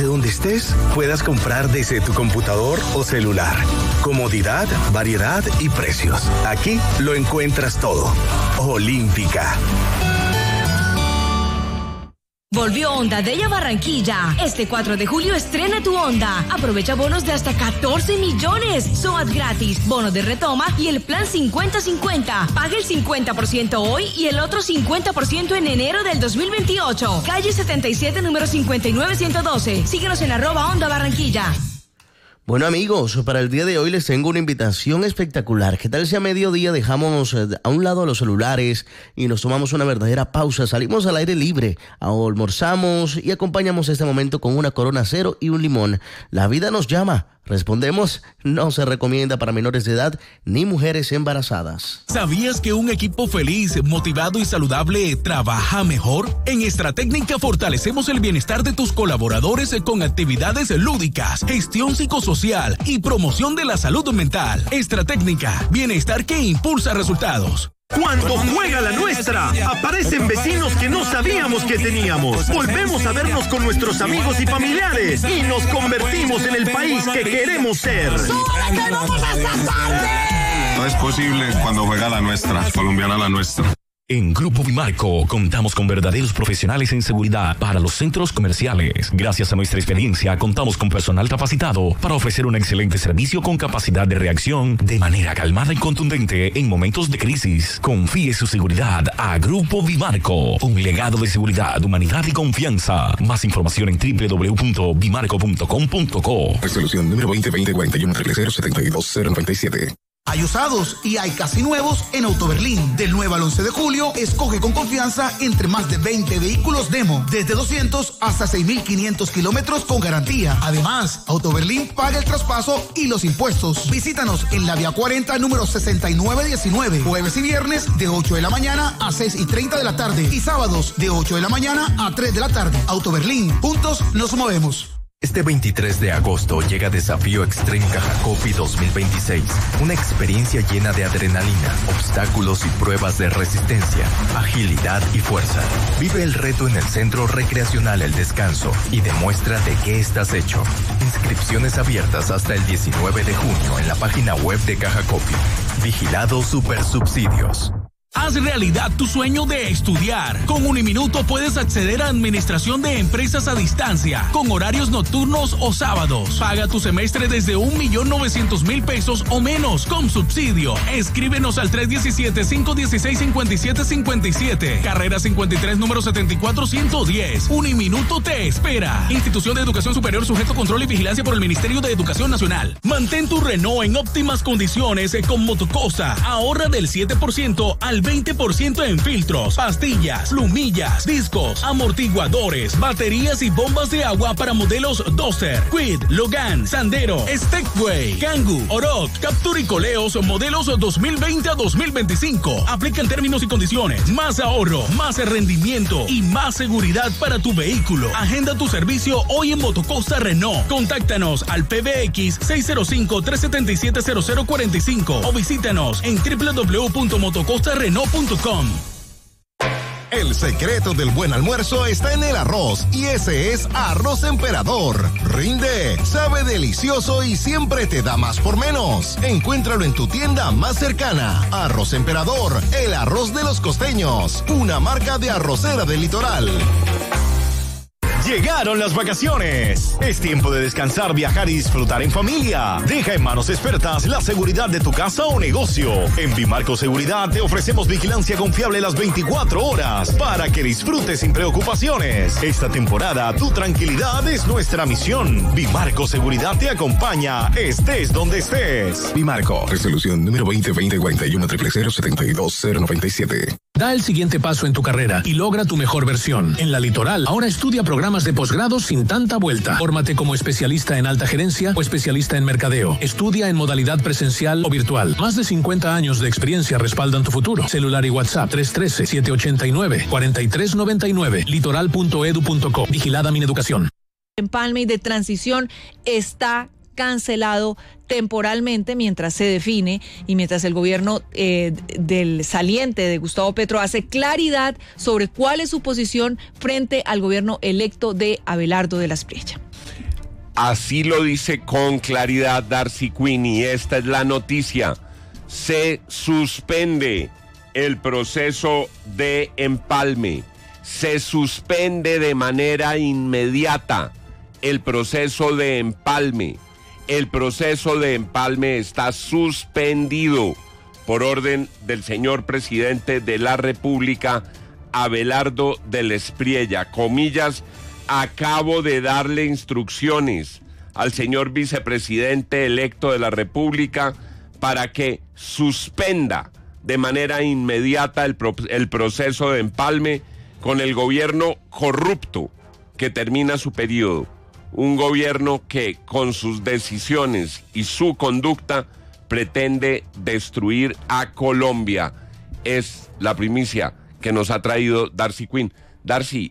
donde estés, puedas comprar desde tu computador o celular. Comodidad, variedad y precios. Aquí lo encuentras todo. Olímpica. Volvió Honda Day a Barranquilla. Este 4 de julio estrena tu Honda. Aprovecha bonos de hasta 14 millones. SOAT gratis, bono de retoma y el plan 50-50. Paga el 50% hoy y el otro 50% en enero del 2028. Calle 77, número 59112. Síguenos en @Honda Barranquilla. Bueno, amigos, para el día de hoy les tengo una invitación espectacular. ¿Qué tal si a mediodía dejamos a un lado los celulares y nos tomamos una verdadera pausa? Salimos al aire libre, almorzamos y acompañamos este momento con una Corona Cero y un limón. La vida nos llama. Respondemos, no se recomienda para menores de edad ni mujeres embarazadas. ¿Sabías que un equipo feliz, motivado y saludable trabaja mejor? En Estratécnica fortalecemos el bienestar de tus colaboradores con actividades lúdicas, gestión psicosocial y promoción de la salud mental. Estratécnica, bienestar que impulsa resultados. Cuando juega la nuestra, aparecen vecinos que no sabíamos que teníamos. Volvemos a vernos con nuestros amigos y familiares y nos convertimos en el país que queremos ser. No es posible cuando juega la nuestra, colombiana la nuestra. En Grupo Bimarco contamos con verdaderos profesionales en seguridad para los centros comerciales. Gracias a nuestra experiencia, contamos con personal capacitado para ofrecer un excelente servicio con capacidad de reacción de manera calmada y contundente en momentos de crisis. Confíe su seguridad a Grupo Bimarco, un legado de seguridad, humanidad y confianza. Más información en www.bimarco.com.co. Resolución número 2020-41-072-097. Hay usados y hay casi nuevos en Autoberlín. Del 9 al 11 de julio, escoge con confianza entre más de 20 vehículos demo, desde 200 hasta 6.500 kilómetros con garantía. Además, Autoberlín paga el traspaso y los impuestos. Visítanos en la vía 40, número 6919, jueves y viernes de 8 de la mañana a 6:30 de la tarde y sábados de 8 de la mañana a 3 de la tarde. Autoberlín, juntos nos movemos. Este 23 de agosto llega Desafío Extreme Cajacopi 2026, una experiencia llena de adrenalina, obstáculos y pruebas de resistencia, agilidad y fuerza. Vive el reto en el Centro Recreacional El Descanso y demuestra de qué estás hecho. Inscripciones abiertas hasta el 19 de junio en la página web de Cajacopi. Vigilado Supersubsidios. Haz realidad tu sueño de estudiar. Con Uniminuto puedes acceder a administración de empresas a distancia, con horarios nocturnos o sábados. Paga tu semestre desde 1.900.000 pesos o menos, con subsidio. Escríbenos al 317-516-5757. Carrera 53, número 74110. Uniminuto te espera. Institución de Educación Superior sujeto a control y vigilancia por el Ministerio de Educación Nacional. Mantén tu Renault en óptimas condiciones con Motocosa. Ahorra del 7% al 20% en filtros, pastillas, plumillas, discos, amortiguadores, baterías y bombas de agua para modelos Duster, Kwid, Logan, Sandero, Stepway, Kangoo, Oroch, Captur y Coleos modelos 2020 a 2025. Aplican términos y condiciones. Más ahorro, más rendimiento y más seguridad para tu vehículo. Agenda tu servicio hoy en Motocosta Renault. Contáctanos al PBX 605-377-0045 o visítanos en www.motocostarenault.com. El secreto del buen almuerzo está en el arroz, y ese es Arroz Emperador. Rinde, sabe delicioso y siempre te da más por menos. Encuéntralo en tu tienda más cercana. Arroz Emperador, el arroz de los costeños, una marca de arrocera del litoral. Llegaron las vacaciones. Es tiempo de descansar, viajar y disfrutar en familia. Deja en manos expertas la seguridad de tu casa o negocio. En Bimarco Seguridad te ofrecemos vigilancia confiable las 24 horas para que disfrutes sin preocupaciones. Esta temporada, tu tranquilidad es nuestra misión. Bimarco Seguridad te acompaña, estés donde estés. Bimarco. Resolución número 2020-41-072-097. Da el siguiente paso en tu carrera y logra tu mejor versión. En la Litoral, ahora estudia programas de posgrado sin tanta vuelta. Fórmate como especialista en alta gerencia o especialista en mercadeo. Estudia en modalidad presencial o virtual. Más de 50 años de experiencia respaldan tu futuro. Celular y WhatsApp 313-789-4399. Litoral.edu.co. Vigilada Mineducación. Empalme y de transición está cancelado temporalmente mientras se define y mientras el gobierno del saliente de Gustavo Petro hace claridad sobre cuál es su posición frente al gobierno electo de Abelardo de la Espriella. Así lo dice con claridad Darcy Quinn, y esta es la noticia. Se suspende el proceso de empalme. Se suspende de manera inmediata el proceso de empalme. El proceso de empalme está suspendido por orden del señor presidente de la República, Abelardo del Espriella. Comillas, acabo de darle instrucciones al señor vicepresidente electo de la República para que suspenda de manera inmediata el proceso de empalme con el gobierno corrupto que termina su periodo. Un gobierno que con sus decisiones y su conducta pretende destruir a Colombia. Es la primicia que nos ha traído Darcy Quinn. Darcy,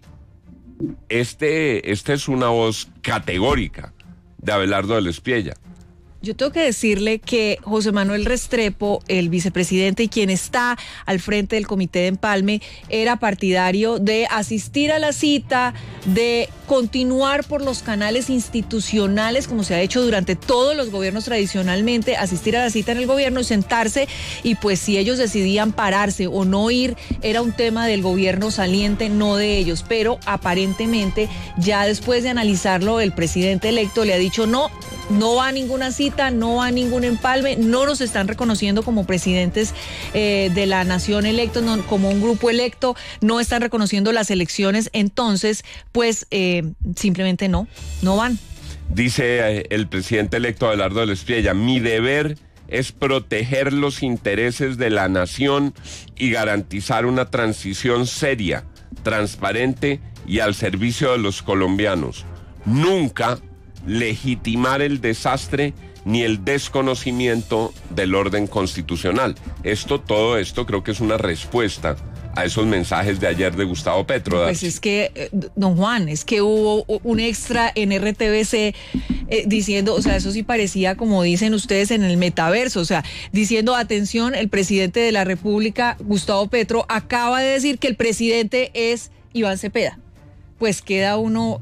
este es una voz categórica de Abelardo del Espriella. Yo tengo que decirle que José Manuel Restrepo, el vicepresidente y quien está al frente del comité de empalme, era partidario de asistir a la cita, de continuar por los canales institucionales, como se ha hecho durante todos los gobiernos tradicionalmente, asistir a la cita en el gobierno y sentarse, y pues si ellos decidían pararse o no ir, era un tema del gobierno saliente, no de ellos. Pero aparentemente, ya después de analizarlo, el presidente electo le ha dicho no va a ninguna cita, no va a ningún empalme, no nos están reconociendo como presidentes de la nación electos, no, como un grupo electo, no están reconociendo las elecciones, entonces pues simplemente no van. Dice el presidente electo Abelardo del Espriella, mi deber es proteger los intereses de la nación y garantizar una transición seria, transparente y al servicio de los colombianos. Nunca legitimar el desastre ni el desconocimiento del orden constitucional. Todo esto creo que es una respuesta a esos mensajes de ayer de Gustavo Petro. Pues es que, don Juan, es que hubo un extra en RTBC diciendo, o sea, eso sí parecía, como dicen ustedes, en el metaverso, o sea, diciendo, atención, el presidente de la República, Gustavo Petro, acaba de decir que el presidente es Iván Cepeda. Pues queda uno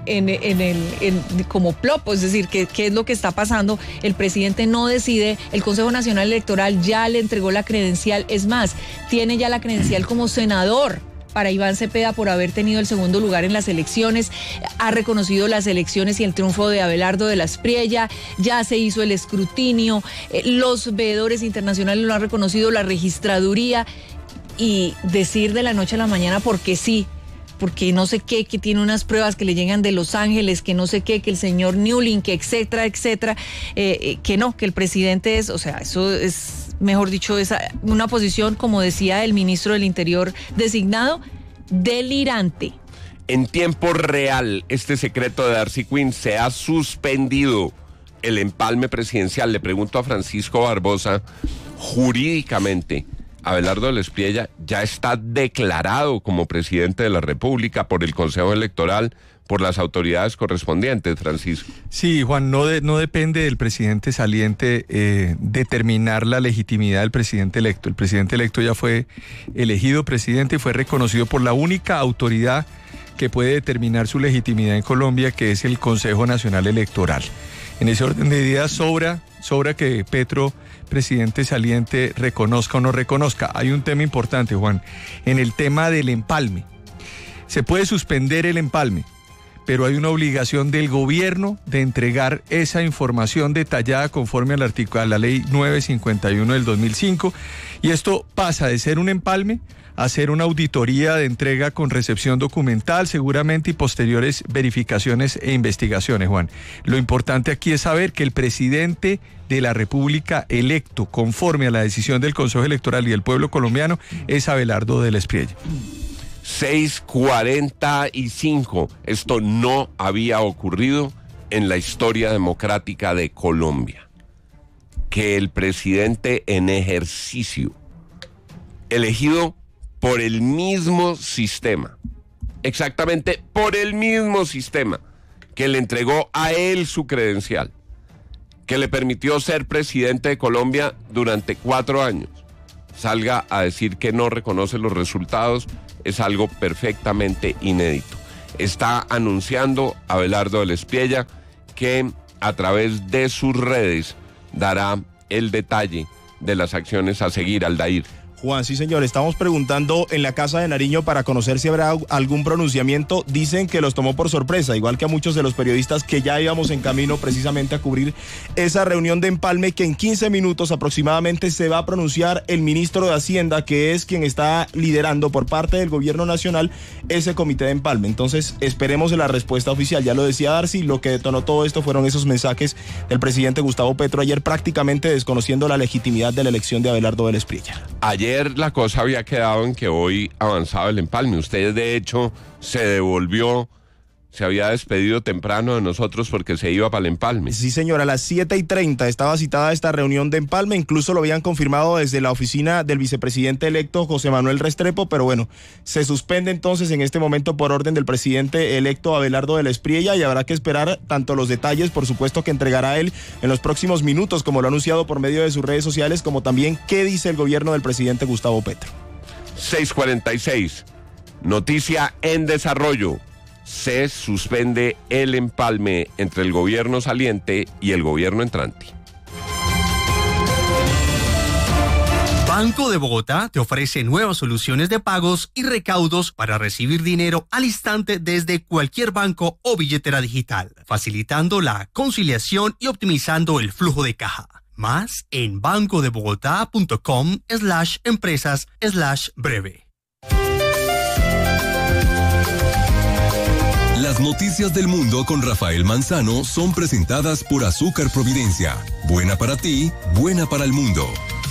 como plopo, es decir, ¿qué es lo que está pasando? El presidente no decide, el Consejo Nacional Electoral ya le entregó la credencial, es más, tiene ya la credencial como senador para Iván Cepeda por haber tenido el segundo lugar en las elecciones, ha reconocido las elecciones y el triunfo de Abelardo de la Espriella, ya se hizo el escrutinio, los veedores internacionales lo han reconocido, la registraduría, y decir de la noche a la mañana porque sí, porque no sé qué, que tiene unas pruebas que le llegan de Los Ángeles, que no sé qué, que el señor Newling, que etcétera, que no, que el presidente es, o sea, eso es, mejor dicho, es una posición, como decía el ministro del Interior designado, delirante. En tiempo real, este secreto de Darcy Quinn, se ha suspendido el empalme presidencial. Le pregunto a Francisco Barbosa, jurídicamente, Abelardo del Espriella ya está declarado como presidente de la República por el Consejo Electoral, por las autoridades correspondientes, Francisco. Sí, Juan, no depende del presidente saliente determinar la legitimidad del presidente electo. El presidente electo ya fue elegido presidente y fue reconocido por la única autoridad que puede determinar su legitimidad en Colombia, que es el Consejo Nacional Electoral. En ese orden de ideas sobra que Petro, presidente saliente, reconozca o no reconozca. Hay un tema importante, Juan, en el tema del empalme. Se puede suspender el empalme, pero hay una obligación del gobierno de entregar esa información detallada conforme a la ley 951 del 2005, y esto pasa de ser un empalme a ser una auditoría de entrega con recepción documental, seguramente, y posteriores verificaciones e investigaciones, Juan. Lo importante aquí es saber que el presidente de la República electo, conforme a la decisión del Consejo Electoral y del pueblo colombiano, es Abelardo del Espriella. 6:45. Esto no había ocurrido en la historia democrática de Colombia. Que el presidente en ejercicio, elegido por el mismo sistema, exactamente por el mismo sistema que le entregó a él su credencial, que le permitió ser presidente de Colombia durante 4 años, salga a decir que no reconoce los resultados, es algo perfectamente inédito. Está anunciando Abelardo del Espriella que a través de sus redes dará el detalle de las acciones a seguir, Aldair. Juan, sí señor, estamos preguntando en la Casa de Nariño para conocer si habrá algún pronunciamiento. Dicen que los tomó por sorpresa, igual que a muchos de los periodistas que ya íbamos en camino precisamente a cubrir esa reunión de empalme, que en 15 minutos aproximadamente se va a pronunciar el ministro de Hacienda, que es quien está liderando por parte del gobierno nacional ese comité de empalme. Entonces esperemos la respuesta oficial. Ya lo decía Darcy, lo que detonó todo esto fueron esos mensajes del presidente Gustavo Petro ayer, prácticamente desconociendo la legitimidad de la elección de Abelardo Vélez Prieya. Ayer la cosa había quedado en que hoy avanzaba el empalme. Usted, de hecho, se devolvió, se había despedido temprano de nosotros porque se iba para el empalme. Sí, señor, a las 7:30 estaba citada esta reunión de empalme. Incluso lo habían confirmado desde la oficina del vicepresidente electo, José Manuel Restrepo, pero bueno, se suspende entonces en este momento por orden del presidente electo Abelardo Vélez Prieya, y habrá que esperar tanto los detalles, por supuesto, que entregará él en los próximos minutos, como lo ha anunciado por medio de sus redes sociales, como también qué dice el gobierno del presidente Gustavo Petro. 6:46, noticia en desarrollo. Se suspende el empalme entre el gobierno saliente y el gobierno entrante. Banco de Bogotá te ofrece nuevas soluciones de pagos y recaudos para recibir dinero al instante desde cualquier banco o billetera digital, facilitando la conciliación y optimizando el flujo de caja. Más en bancodebogotá.com/empresas/breve. Las noticias del mundo con Rafael Manzano son presentadas por Azúcar Providencia. Buena para ti, buena para el mundo.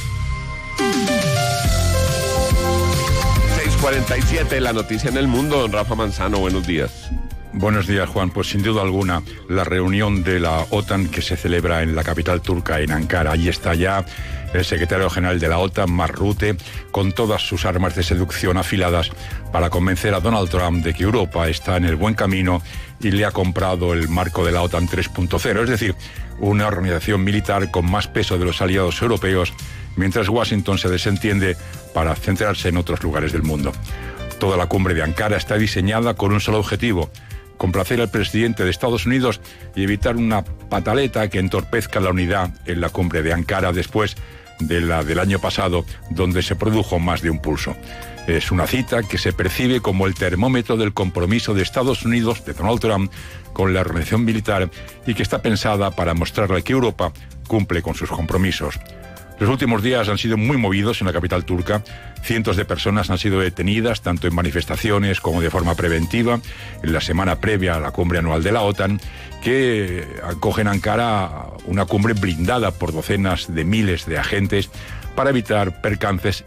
6:47, la noticia en el mundo. Don Rafa Manzano, buenos días. Buenos días, Juan. Pues sin duda alguna, la reunión de la OTAN que se celebra en la capital turca, en Ankara. Allí está ya el secretario general de la OTAN, Mark Rutte, con todas sus armas de seducción afiladas para convencer a Donald Trump de que Europa está en el buen camino y le ha comprado el marco de la OTAN 3.0, es decir, una organización militar con más peso de los aliados europeos, mientras Washington se desentiende para centrarse en otros lugares del mundo. Toda la cumbre de Ankara está diseñada con un solo objetivo: complacer al presidente de Estados Unidos y evitar una pataleta que entorpezca la unidad en la cumbre de Ankara después de la del año pasado, donde se produjo más de un pulso. Es una cita que se percibe como el termómetro del compromiso de Estados Unidos, de Donald Trump, con la organización militar, y que está pensada para mostrarle que Europa cumple con sus compromisos. Los últimos días han sido muy movidos en la capital turca. Cientos de personas han sido detenidas, tanto en manifestaciones como de forma preventiva, en la semana previa a la cumbre anual de la OTAN, que acoge en Ankara una cumbre blindada por docenas de miles de agentes para evitar percances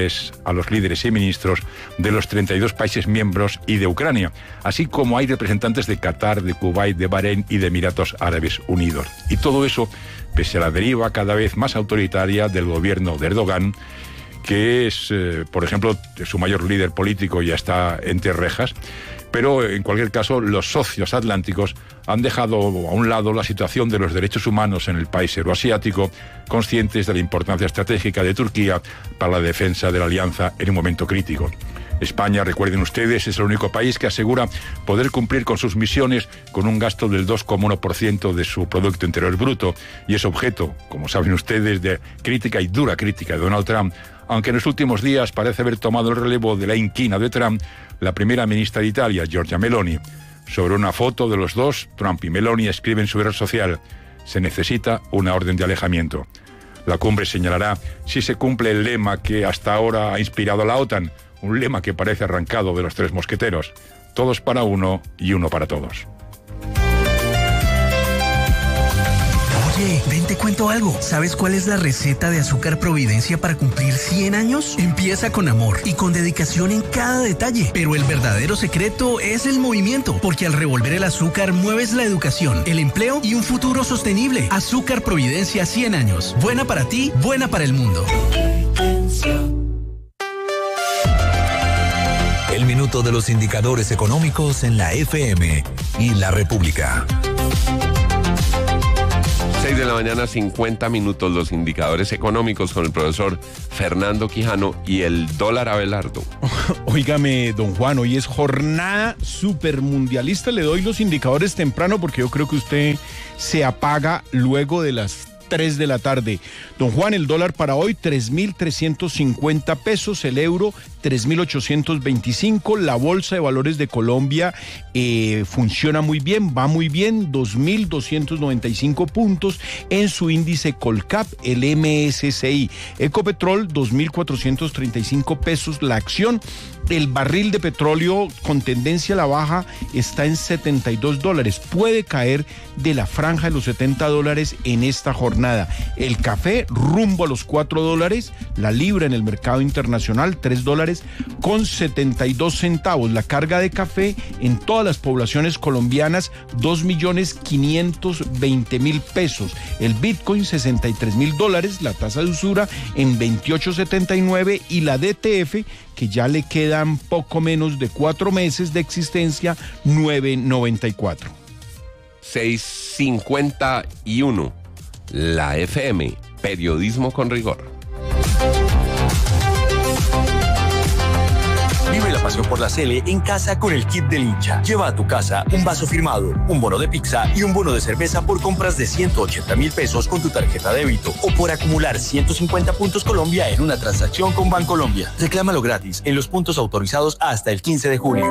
a los líderes y ministros de los 32 países miembros y de Ucrania, así como hay representantes de Qatar, de Kuwait, de Bahrein y de Emiratos Árabes Unidos. Y todo eso pese a la deriva cada vez más autoritaria del gobierno de Erdogan, que es, por ejemplo, su mayor líder político ya está entre rejas, pero en cualquier caso los socios atlánticos han dejado a un lado la situación de los derechos humanos en el país euroasiático, conscientes de la importancia estratégica de Turquía para la defensa de la alianza en un momento crítico. España, recuerden ustedes, es el único país que asegura poder cumplir con sus misiones con un gasto del 2,1% de su Producto Interior Bruto, y es objeto, como saben ustedes, de crítica y dura crítica de Donald Trump, aunque en los últimos días parece haber tomado el relevo de la inquina de Trump la primera ministra de Italia, Giorgia Meloni. Sobre una foto de los dos, Trump y Meloni escriben en su red social: se necesita una orden de alejamiento. La cumbre señalará si se cumple el lema que hasta ahora ha inspirado a la OTAN, un lema que parece arrancado de los Tres Mosqueteros: todos para uno y uno para todos. Oye, ven, te cuento algo. ¿Sabes cuál es la receta de Azúcar Providencia para cumplir 100 años? Empieza con amor y con dedicación en cada detalle. Pero el verdadero secreto es el movimiento, porque al revolver el azúcar mueves la educación, el empleo y un futuro sostenible. Azúcar Providencia 100 años. Buena para ti, buena para el mundo. El minuto de los indicadores económicos en la FM y la República. 6:50 a.m, los indicadores económicos con el profesor Fernando Quijano y el dólar Abelardo. Óigame, don Juan, hoy es jornada supermundialista. Le doy los indicadores temprano porque yo creo que usted se apaga luego de las 3 de la tarde. Don Juan, el dólar para hoy 3.350 pesos, el euro 3.825, la Bolsa de Valores de Colombia funciona muy bien, va muy bien, 2.295 puntos en su índice Colcap, el MSCI. Ecopetrol 2.435 pesos la acción. El barril de petróleo con tendencia a la baja está en $72. Puede caer de la franja de los $70 en esta jornada. El café rumbo a los $4. La libra en el mercado internacional $3.72. La carga de café en todas las poblaciones colombianas 2.520.000 pesos. El Bitcoin $63.000. La tasa de usura en 28.79 y la DTF, que ya le quedan poco menos de 4 meses de existencia, 9.94. 6:51. La FM, periodismo con rigor. Vive la pasión por la Sele en casa con el kit del hincha. Lleva a tu casa un vaso firmado, un bono de pizza y un bono de cerveza por compras de 180.000 pesos con tu tarjeta débito o por acumular 150 puntos Colombia en una transacción con Bancolombia. Reclámalo gratis en los puntos autorizados hasta el 15 de junio.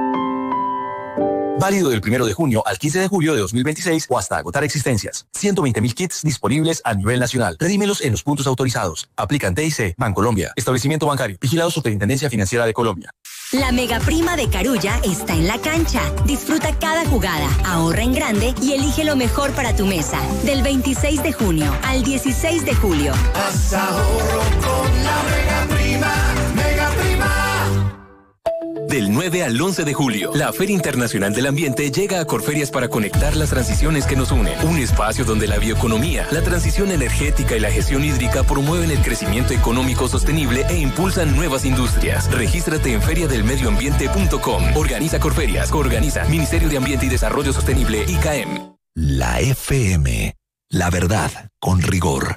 Válido del 1 de junio al 15 de julio de 2026 o hasta agotar existencias. 120.000 kits disponibles a nivel nacional. Redímelos en los puntos autorizados. Aplican TIC, Bancolombia. Establecimiento bancario. Vigilado Superintendencia Financiera de Colombia. La mega prima de Carulla está en la cancha. Disfruta cada jugada, ahorra en grande y elige lo mejor para tu mesa. Del 26 de junio al 16 de julio. Haz ahorro con la mega prima, mega prima. Del 9 al 11 de julio, la Feria Internacional del Ambiente llega a Corferias para conectar las transiciones que nos unen. Un espacio donde la bioeconomía, la transición energética y la gestión hídrica promueven el crecimiento económico sostenible e impulsan nuevas industrias. Regístrate en feriadelmedioambiente.com. Organiza Corferias. Coorganiza Ministerio de Ambiente y Desarrollo Sostenible, ICAEM. La FM. La verdad con rigor.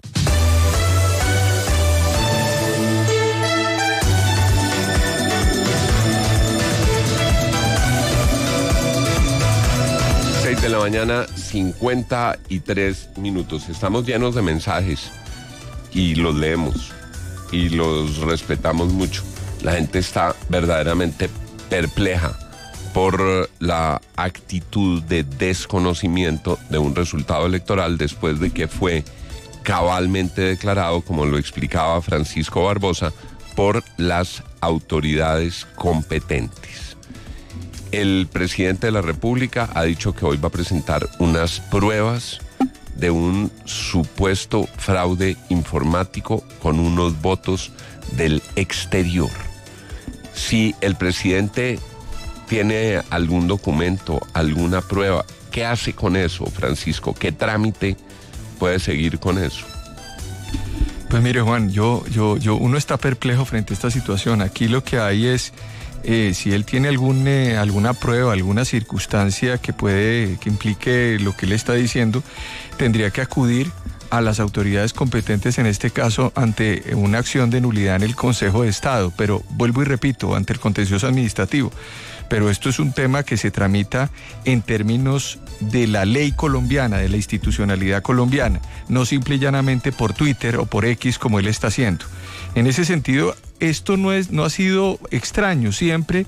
De la mañana, 53 minutos. Estamos llenos de mensajes y los leemos y los respetamos mucho. La gente está verdaderamente perpleja por la actitud de desconocimiento de un resultado electoral después de que fue cabalmente declarado, como lo explicaba Francisco Barbosa, por las autoridades competentes. El presidente de la República ha dicho que hoy va a presentar unas pruebas de un supuesto fraude informático con unos votos del exterior. Si el presidente tiene algún documento, alguna prueba, ¿qué hace con eso, Francisco? ¿Qué trámite puede seguir con eso? Pues mire, Juan, uno está perplejo frente a esta situación. Aquí lo que hay es si él tiene alguna prueba, alguna circunstancia que implique lo que él está diciendo, tendría que acudir a las autoridades competentes, en este caso ante una acción de nulidad en el Consejo de Estado, pero vuelvo y repito, ante el contencioso administrativo. Pero esto es un tema que se tramita en términos de la ley colombiana, de la institucionalidad colombiana, no simple y llanamente por Twitter o por X como él está haciendo. En ese sentido, esto no ha sido extraño. Siempre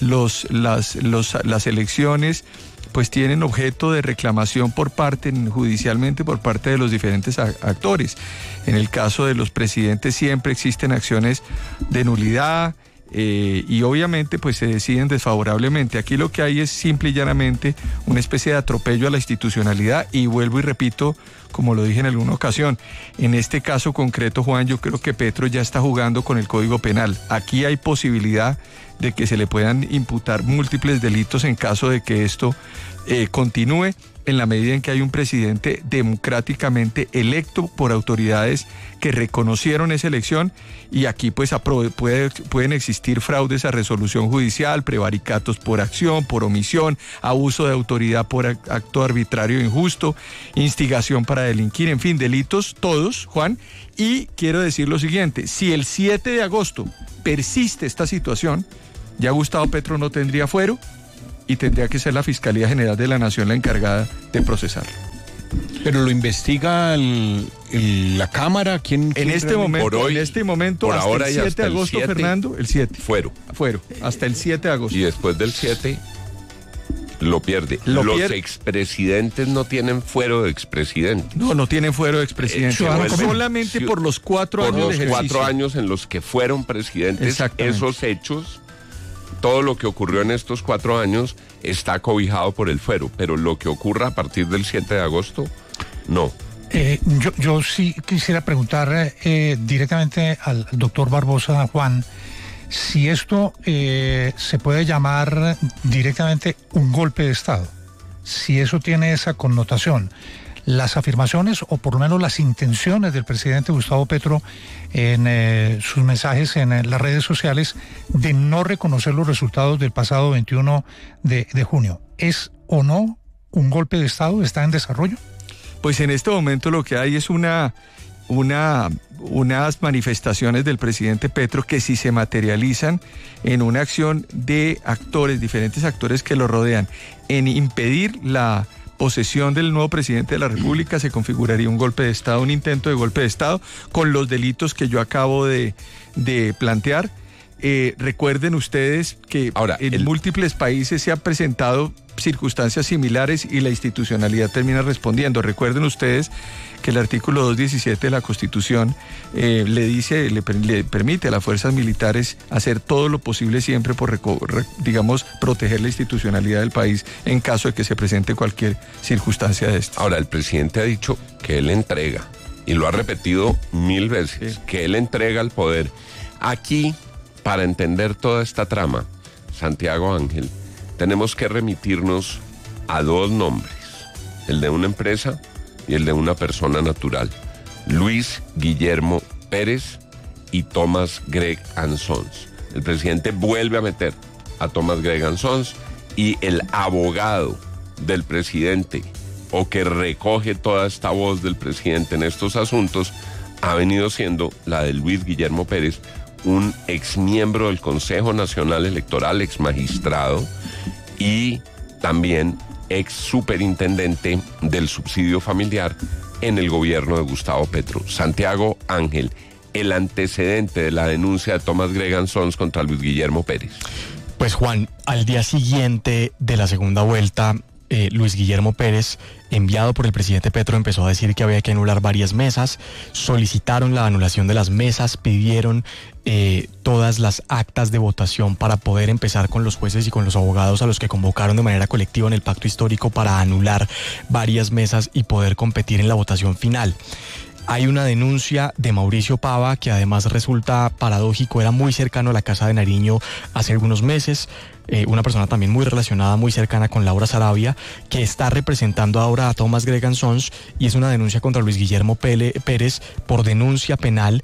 las elecciones pues tienen objeto de reclamación judicialmente por parte de los diferentes actores. En el caso de los presidentes siempre existen acciones de nulidad, y obviamente pues se deciden desfavorablemente. Aquí lo que hay es simple y llanamente una especie de atropello a la institucionalidad, y vuelvo y repito, como lo dije en alguna ocasión, en este caso concreto, Juan, yo creo que Petro ya está jugando con el Código Penal. Aquí hay posibilidad de que se le puedan imputar múltiples delitos en caso de que esto continúe. en la medida en que hay un presidente democráticamente electo por autoridades que reconocieron esa elección, y aquí pues pueden existir fraudes a resolución judicial, prevaricatos por acción, por omisión, abuso de autoridad por acto arbitrario e injusto, instigación para delinquir, en fin, delitos todos, Juan. Y quiero decir lo siguiente: si el 7 de agosto persiste esta situación, ya Gustavo Petro no tendría fuero y tendría que ser la Fiscalía General de la Nación la encargada de procesarlo. Pero lo investiga la Cámara. ¿Quién en este momento, por hasta ahora el y 7 hasta de el agosto, 7, Fernando, el 7. Fuero, hasta el 7 de agosto. Y después del 7 lo pierde. Los expresidentes no tienen fuero de expresidente. No tienen fuero de expresidente. Solamente por los 4 años de ejercicio. Por los 4 años en los que fueron presidentes, esos hechos, todo lo que ocurrió en estos 4 años está cobijado por el fuero, pero lo que ocurra a partir del 7 de agosto, no. Yo sí quisiera preguntar directamente al doctor Barbosa, Juan, si esto se puede llamar directamente un golpe de Estado, si eso tiene esa connotación. Las afirmaciones, o por lo menos las intenciones del presidente Gustavo Petro en sus mensajes en las redes sociales de no reconocer los resultados del pasado 21 de junio, ¿es o no un golpe de Estado? ¿Está en desarrollo? Pues en este momento lo que hay es unas manifestaciones del presidente Petro que, si se materializan en una acción de diferentes actores que lo rodean, en impedir la posesión del nuevo presidente de la República, se configuraría un golpe de Estado, un intento de golpe de Estado, con los delitos que yo acabo de plantear. Recuerden ustedes que en múltiples países se han presentado circunstancias similares y la institucionalidad termina respondiendo. Recuerden ustedes que el artículo 217 de la Constitución le permite a las fuerzas militares hacer todo lo posible siempre por, proteger la institucionalidad del país en caso de que se presente cualquier circunstancia de esto. Ahora, el presidente ha dicho que él entrega, y lo ha repetido 1000 veces, que él entrega el poder. Aquí, para entender toda esta trama, Santiago Ángel, tenemos que remitirnos a 2 nombres, el de una empresa y el de una persona natural: Luis Guillermo Pérez y Thomas Gregg & Sons. El presidente vuelve a meter a Thomas Gregg & Sons, y el abogado del presidente, o que recoge toda esta voz del presidente en estos asuntos, ha venido siendo la de Luis Guillermo Pérez, un exmiembro del Consejo Nacional Electoral, ex magistrado y también ex superintendente del subsidio familiar en el gobierno de Gustavo Petro. Santiago Ángel, el antecedente de la denuncia de Thomas Gregg & Sons contra Luis Guillermo Pérez. Pues Juan, al día siguiente de la segunda vuelta, Luis Guillermo Pérez, enviado por el presidente Petro, empezó a decir que había que anular varias mesas, solicitaron la anulación de las mesas, pidieron todas las actas de votación para poder empezar con los jueces y con los abogados a los que convocaron de manera colectiva en el pacto histórico para anular varias mesas y poder competir en la votación final. Hay una denuncia de Mauricio Pava que además resulta paradójico, era muy cercano a la Casa de Nariño hace algunos meses, una persona también muy relacionada, muy cercana con Laura Sarabia, que está representando ahora a Thomas Gregg & Sons, y es una denuncia contra Luis Guillermo Pérez por denuncia penal,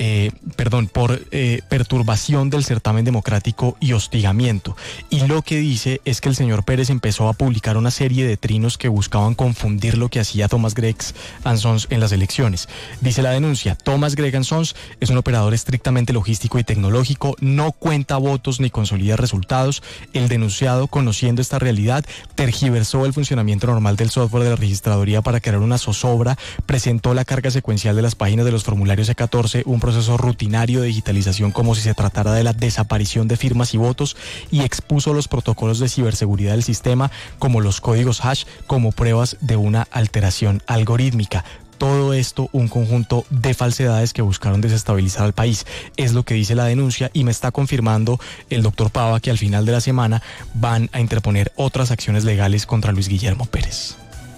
por perturbación del certamen democrático y hostigamiento. Y lo que dice es que el señor Pérez empezó a publicar una serie de trinos que buscaban confundir lo que hacía Thomas Gregg & Sons en las elecciones. Dice la denuncia: Thomas Gregg & Sons es un operador estrictamente logístico y tecnológico, no cuenta votos ni consolida resultados. El denunciado, conociendo esta realidad, tergiversó el funcionamiento normal del software de la registraduría para crear una zozobra, presentó la carga secuencial de las páginas de los formularios E14, un proceso rutinario de digitalización como si se tratara de la desaparición de firmas y votos, y expuso los protocolos de ciberseguridad del sistema, como los códigos hash, como pruebas de una alteración algorítmica. Todo esto, un conjunto de falsedades que buscaron desestabilizar al país. Es lo que dice la denuncia, y me está confirmando el doctor Pava que al final de la semana van a interponer otras acciones legales contra Luis Guillermo Pérez.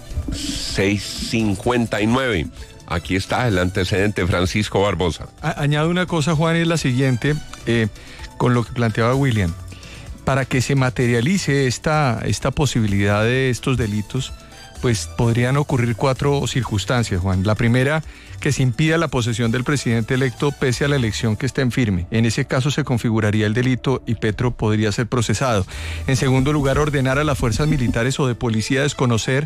6:59. Aquí está el antecedente, Francisco Barbosa. Añado una cosa, Juan, es la siguiente, con lo que planteaba William. Para que se materialice esta posibilidad de estos delitos, pues podrían ocurrir 4 circunstancias, Juan. La primera, que se impida la posesión del presidente electo pese a la elección que esté en firme. En ese caso se configuraría el delito y Petro podría ser procesado. En segundo lugar, ordenar a las fuerzas militares o de policía desconocer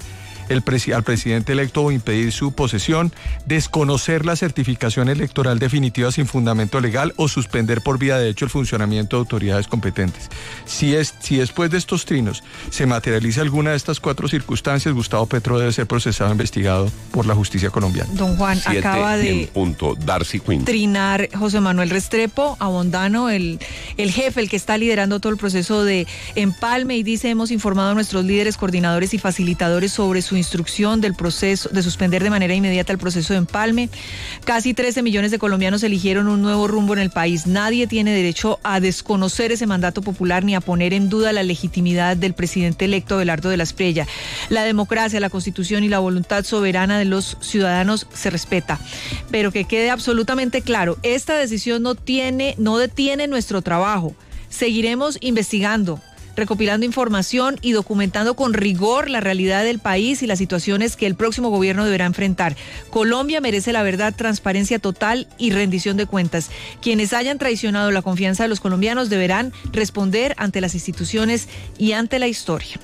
al presidente electo o impedir su posesión, desconocer la certificación electoral definitiva sin fundamento legal o suspender por vía de hecho el funcionamiento de autoridades competentes. Si después de estos trinos se materializa alguna de estas 4 circunstancias, Gustavo Petro debe ser procesado e investigado por la justicia colombiana. Don Juan, acaba de Darcy Quinn. trinar José Manuel Restrepo, Abondano, el jefe, el que está liderando todo el proceso de empalme, y dice: hemos informado a nuestros líderes, coordinadores y facilitadores sobre su instrucción del proceso de suspender de manera inmediata el proceso de empalme. Casi 13 millones de colombianos eligieron un nuevo rumbo en el país. Nadie tiene derecho a desconocer ese mandato popular ni a poner en duda la legitimidad del presidente electo Abelardo de la Espriella. La democracia, la Constitución y la voluntad soberana de los ciudadanos se respeta. Pero que quede absolutamente claro, esta decisión no detiene nuestro trabajo. Seguiremos investigando, recopilando información y documentando con rigor la realidad del país y las situaciones que el próximo gobierno deberá enfrentar. Colombia merece la verdad, transparencia total y rendición de cuentas. Quienes hayan traicionado la confianza de los colombianos deberán responder ante las instituciones y ante la historia.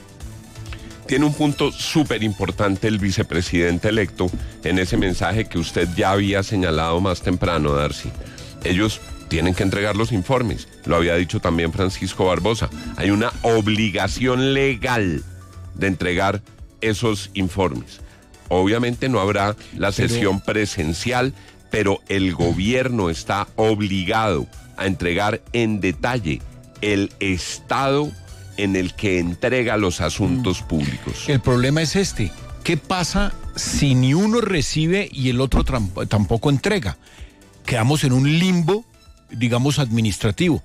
Tiene un punto súper importante el vicepresidente electo en ese mensaje que usted ya había señalado más temprano, Darcy. Ellos tienen que entregar los informes, lo había dicho también Francisco Barbosa. Hay una obligación legal de entregar esos informes. Obviamente no habrá la sesión presencial, pero el gobierno está obligado a entregar en detalle el estado en el que entrega los asuntos públicos. El problema es este: ¿qué pasa si ni uno recibe y el otro tampoco entrega? Quedamos en un limbo, digamos, administrativo.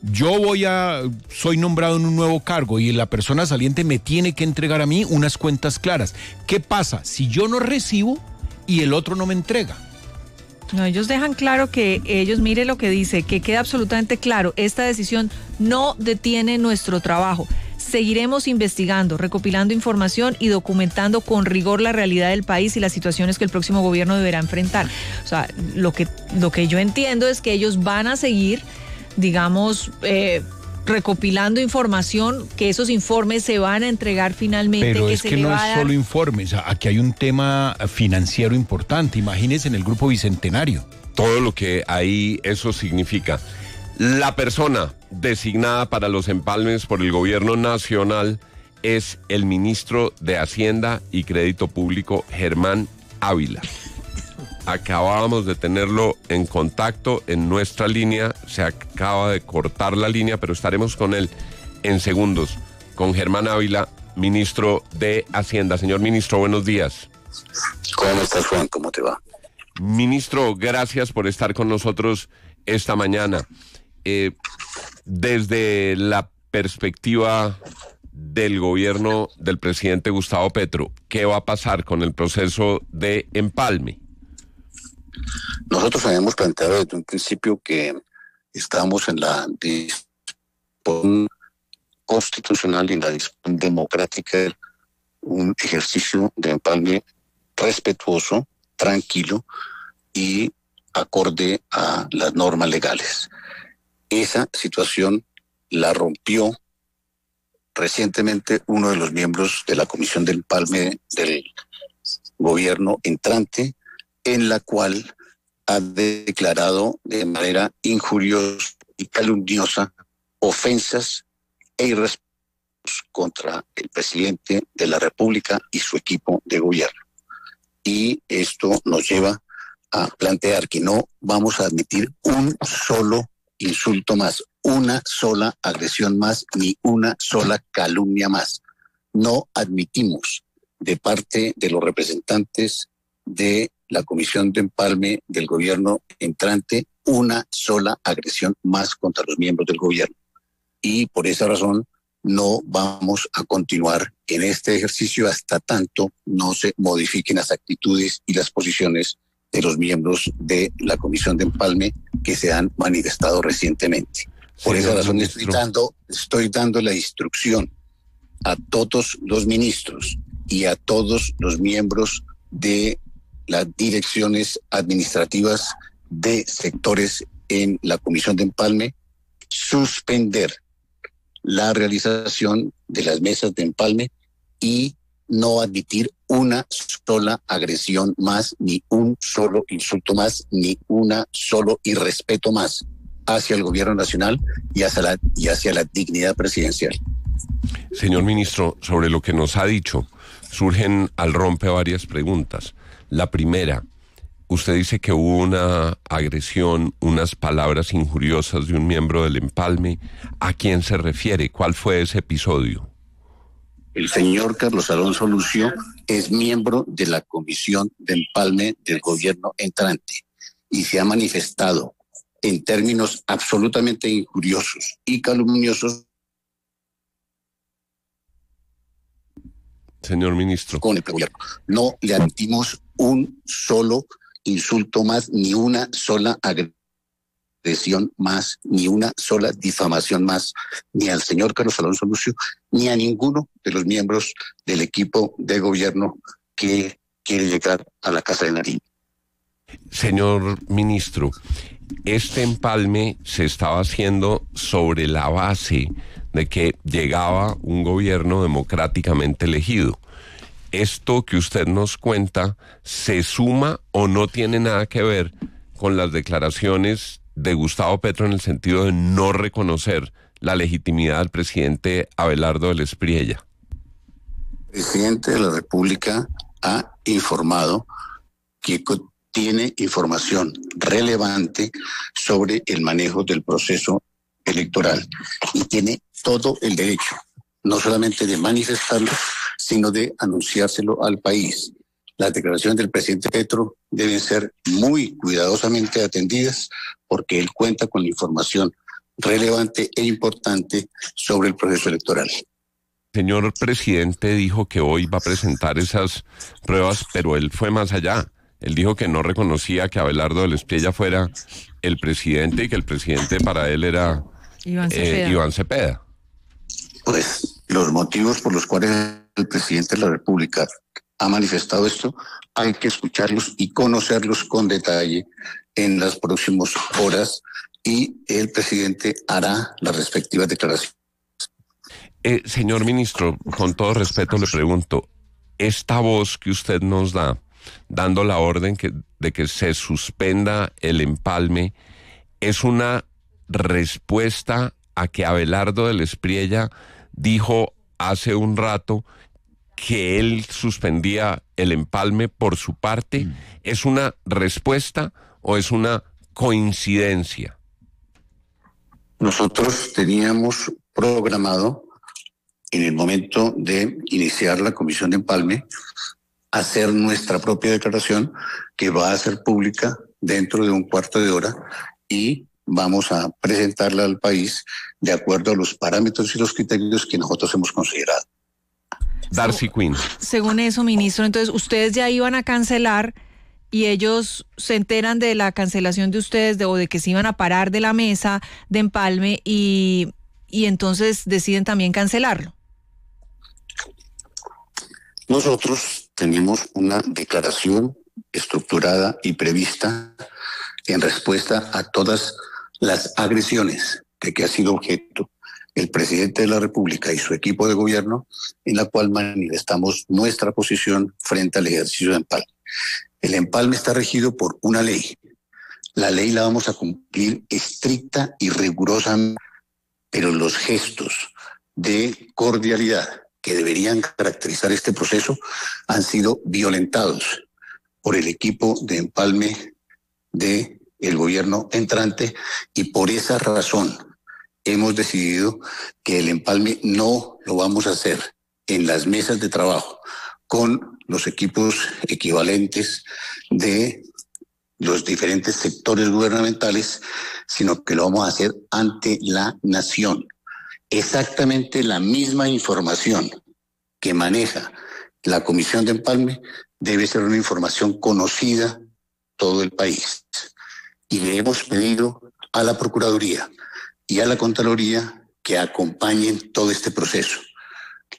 Soy nombrado en un nuevo cargo y la persona saliente me tiene que entregar a mí unas cuentas claras. ¿Qué pasa si yo no recibo y el otro no me entrega? No, ellos dejan claro mire lo que dice, que queda absolutamente claro: esta decisión no detiene nuestro trabajo. Seguiremos investigando, recopilando información y documentando con rigor la realidad del país y las situaciones que el próximo gobierno deberá enfrentar. O sea, lo que yo entiendo es que ellos van a seguir, digamos, recopilando información, que esos informes se van a entregar finalmente. Pero es que no es solo informes, aquí hay un tema financiero importante. Imagínense en el Grupo Bicentenario. Todo lo que ahí eso significa. La persona designada para los empalmes por el gobierno nacional es el ministro de Hacienda y Crédito Público, Germán Ávila. Acabábamos de tenerlo en contacto en nuestra línea, se acaba de cortar la línea, pero estaremos con él en segundos, con Germán Ávila, ministro de Hacienda. Señor ministro, buenos días. ¿Cómo estás, Juan? ¿Cómo te va? Ministro, gracias por estar con nosotros esta mañana. Desde la perspectiva del gobierno del presidente Gustavo Petro, ¿qué va a pasar con el proceso de empalme? Nosotros habíamos planteado desde un principio que estamos en la disposición constitucional y en la disposición democrática de un ejercicio de empalme respetuoso, tranquilo y acorde a las normas legales. Esa situación la rompió recientemente uno de los miembros de la Comisión del Empalme del gobierno entrante, en la cual ha declarado de manera injuriosa y calumniosa ofensas e irrespetos contra el presidente de la República y su equipo de gobierno. Y esto nos lleva a plantear que no vamos a admitir un solo insulto más, una sola agresión más, ni una sola calumnia más. No admitimos de parte de los representantes de la Comisión de Empalme del gobierno entrante una sola agresión más contra los miembros del gobierno. Y por esa razón no vamos a continuar en este ejercicio hasta tanto no se modifiquen las actitudes y las posiciones de los miembros de la Comisión de Empalme que se han manifestado recientemente. Por esa razón estoy dando la instrucción a todos los ministros y a todos los miembros de las direcciones administrativas de sectores en la Comisión de Empalme, suspender la realización de las mesas de empalme y no admitir una sola agresión más, ni un solo insulto más, ni una solo irrespeto más hacia el gobierno nacional y hacia la dignidad presidencial. Señor ministro, sobre lo que nos ha dicho, surgen al rompe varias preguntas. La primera, usted dice que hubo una agresión, unas palabras injuriosas de un miembro del empalme. ¿A quién se refiere? ¿Cuál fue ese episodio? El señor Carlos Alonso Lucio es miembro de la Comisión de Empalme del gobierno entrante y se ha manifestado en términos absolutamente injuriosos y calumniosos. Señor ministro. Con el gobierno. No le admitimos un solo insulto más, ni una sola agresión más, ni una sola difamación más, ni al señor Carlos Alonso Lucio, ni a ninguno de los miembros del equipo de gobierno que quiere llegar a la Casa de Nariño. Señor ministro, este empalme se estaba haciendo sobre la base de que llegaba un gobierno democráticamente elegido. ¿Esto que usted nos cuenta se suma o no tiene nada que ver con las declaraciones de Gustavo Petro en el sentido de no reconocer la legitimidad del presidente Abelardo del Espriella? El presidente de la República ha informado que tiene información relevante sobre el manejo del proceso electoral y tiene todo el derecho, no solamente de manifestarlo, sino de anunciárselo al país. Las declaraciones del presidente Petro deben ser muy cuidadosamente atendidas porque él cuenta con la información relevante e importante sobre el proceso electoral. Señor presidente dijo que hoy va a presentar esas pruebas, pero él fue más allá. Él dijo que no reconocía que Abelardo del Espriella fuera el presidente y que el presidente para él era Iván Cepeda. Pues los motivos por los cuales el presidente de la República ha manifestado esto, hay que escucharlos y conocerlos con detalle en las próximas horas y el presidente hará las respectivas declaraciones. Señor ministro, con todo respeto le pregunto, esta voz que usted nos da, dando la orden de que se suspenda el empalme, ¿es una respuesta a que Abelardo del Espriella dijo hace un rato que él suspendía el empalme por su parte? ¿Es una respuesta o es una coincidencia? Nosotros teníamos programado, en el momento de iniciar la comisión de empalme, hacer nuestra propia declaración que va a ser pública dentro de un cuarto de hora y vamos a presentarla al país de acuerdo a los parámetros y los criterios que nosotros hemos considerado. Darcy Quinn. Según eso, ministro, entonces ustedes ya iban a cancelar y ellos se enteran de la cancelación de ustedes o de que se iban a parar de la mesa de empalme y entonces deciden también cancelarlo. Nosotros tenemos una declaración estructurada y prevista en respuesta a todas las agresiones de que ha sido objeto el presidente de la República y su equipo de gobierno, en la cual manifestamos nuestra posición frente al ejercicio de empalme. El empalme está regido por una ley. La ley la vamos a cumplir estricta y rigurosamente, pero los gestos de cordialidad que deberían caracterizar este proceso han sido violentados por el equipo de empalme del gobierno entrante y por esa razón hemos decidido que el empalme no lo vamos a hacer en las mesas de trabajo con los equipos equivalentes de los diferentes sectores gubernamentales, sino que lo vamos a hacer ante la nación. Exactamente la misma información que maneja la Comisión de Empalme debe ser una información conocida todo el país. Y le hemos pedido a la Procuraduría y a la Contraloría que acompañen todo este proceso.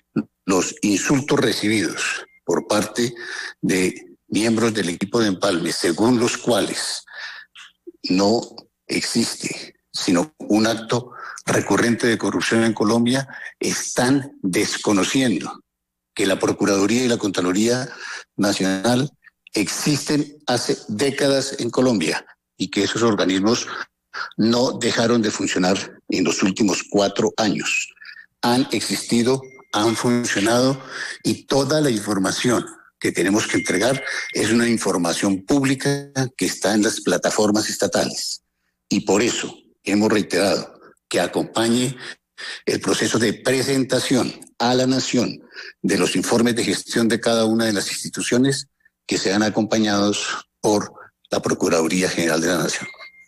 los insultos recibidos por parte de miembros del equipo de Empalme, según los cuales no existe sino un acto recurrente de corrupción en Colombia, están desconociendo que la Procuraduría y la Contraloría Nacional existen hace décadas en Colombia y que esos organismos no dejaron de funcionar en los últimos 4 años. Han existido, han funcionado y toda la información que tenemos que entregar es una información pública que está en las plataformas estatales. Y por eso hemos reiterado que acompañe el proceso de presentación a la nación de los informes de gestión de cada una de las instituciones que sean acompañados por la Procuraduría General de la Nación.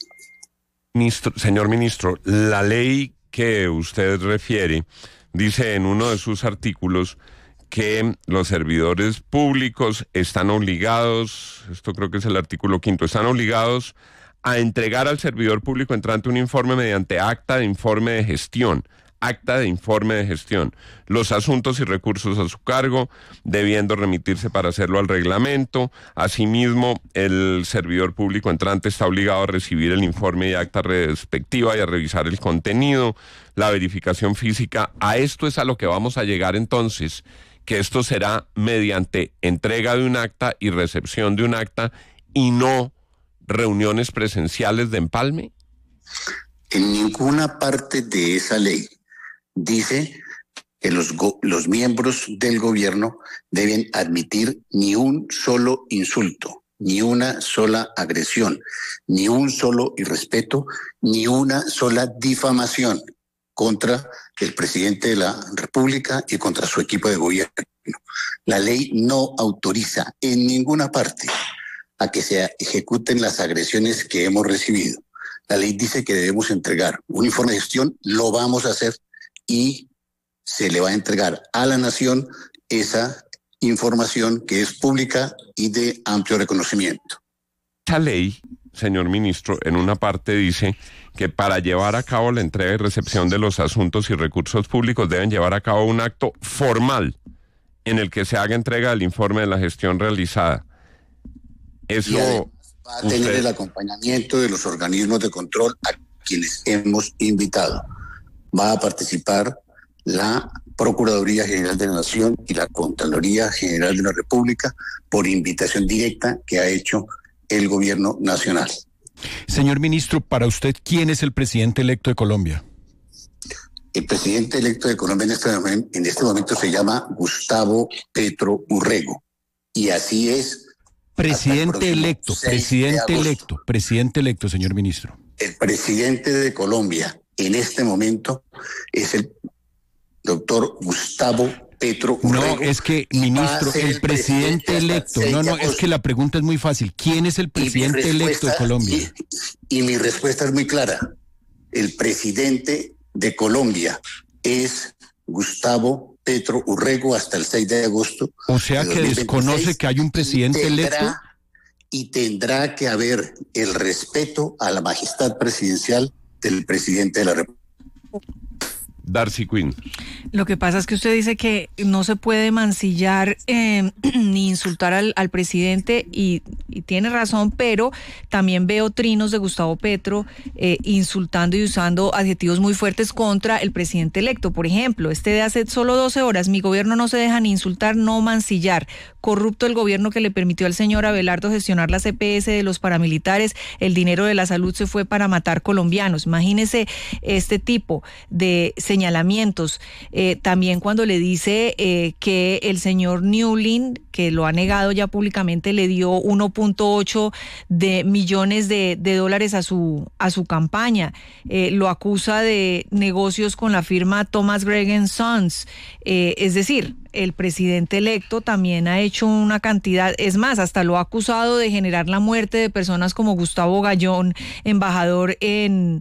Señor ministro, la ley que usted refiere dice en uno de sus artículos que los servidores públicos están obligados, esto creo que es el artículo 5, están obligados a entregar al servidor público entrante un informe mediante acta de informe de gestión, los asuntos y recursos a su cargo, debiendo remitirse para hacerlo al reglamento. Asimismo, el servidor público entrante está obligado a recibir el informe y acta respectiva y a revisar el contenido, la verificación física. A esto es a lo que vamos a llegar entonces, que esto será mediante entrega de un acta y recepción de un acta y no reuniones presenciales de empalme. En ninguna parte de esa ley dice que los miembros del gobierno deben admitir ni un solo insulto, ni una sola agresión, ni un solo irrespeto, ni una sola difamación contra el presidente de la República y contra su equipo de gobierno. La ley no autoriza en ninguna parte a que se ejecuten las agresiones que hemos recibido. La ley dice que debemos entregar un informe de gestión, lo vamos a hacer y se le va a entregar a la nación esa información que es pública y de amplio reconocimiento. Esta ley, señor ministro, en una parte dice que para llevar a cabo la entrega y recepción de los asuntos y recursos públicos deben llevar a cabo un acto formal en el que se haga entrega del informe de la gestión realizada. Eso va a tener el acompañamiento de los organismos de control a quienes hemos invitado. Va a participar la Procuraduría General de la Nación y la Contraloría General de la República por invitación directa que ha hecho el gobierno nacional. Señor ministro, para usted, ¿quién es el presidente electo de Colombia? El presidente electo de Colombia en este momento se llama Gustavo Petro Urrego. Y así es. Presidente electo, señor ministro. El presidente de Colombia en este momento es el doctor Gustavo Petro Urrego. No, es que, ministro, el presidente electo. No, es que la pregunta es muy fácil. ¿Quién es el presidente electo de Colombia? Y mi respuesta es muy clara. El presidente de Colombia es Gustavo Petro Urrego hasta el 6 de agosto. O sea que desconoce que hay un presidente electo. Y tendrá que haber el respeto a la majestad presidencial del presidente de la República. Darcy Quinn. Lo que pasa es que usted dice que no se puede mancillar ni insultar al presidente y tiene razón, pero también veo trinos de Gustavo Petro insultando y usando adjetivos muy fuertes contra el presidente electo. Por ejemplo, de hace solo 12 horas, mi gobierno no se deja ni insultar, no mancillar. Corrupto el gobierno que le permitió al señor Abelardo gestionar la CPS de los paramilitares, el dinero de la salud se fue para matar colombianos. Imagínese este tipo de señalamientos. También cuando le dice que el señor Newlin, que lo ha negado ya públicamente, le dio 1.8 de millones de dólares a su campaña. Lo acusa de negocios con la firma Thomas Gregg & Sons. Es decir, el presidente electo también ha hecho una cantidad, es más, hasta lo ha acusado de generar la muerte de personas como Gustavo Gallón, embajador en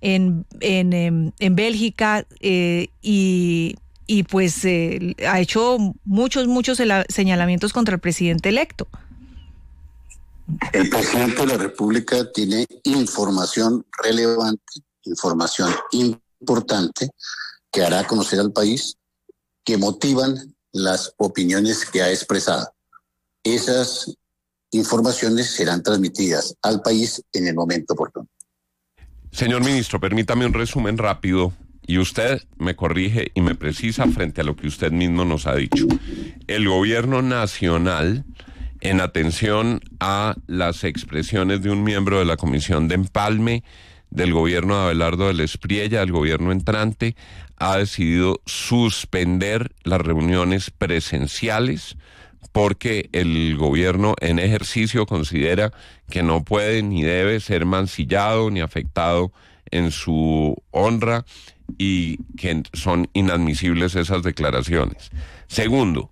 Bélgica, y pues ha hecho muchos señalamientos contra el presidente electo. El presidente de la República tiene información relevante, información importante que hará conocer al país, que motivan las opiniones que ha expresado. Esas informaciones serán transmitidas al país en el momento oportuno. Señor ministro, permítame un resumen rápido y usted me corrige y me precisa frente a lo que usted mismo nos ha dicho. El gobierno nacional, en atención a las expresiones de un miembro de la Comisión de Empalme, del gobierno de Abelardo del Espriella, del gobierno entrante, ha decidido suspender las reuniones presenciales porque el gobierno en ejercicio considera que no puede ni debe ser mancillado ni afectado en su honra y que son inadmisibles esas declaraciones. Segundo,